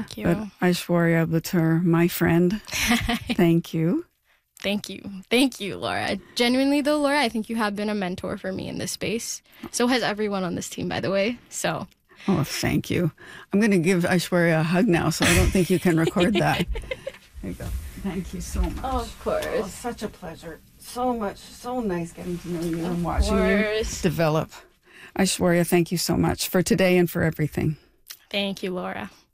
Thank you. But Aishwarya Buttur, my friend, thank you. Thank you. Thank you, Laura. Genuinely, though, Laura, I think you have been a mentor for me in this space. So has everyone on this team, by the way. So. Oh, thank you. I'm going to give Aishwarya a hug now, so I don't think you can record that. There you go. Thank you so much. Oh, of course. Oh, such a pleasure. So much. So nice getting to know you and watching you develop. Aishwarya, thank you so much for today and for everything. Thank you, Laura.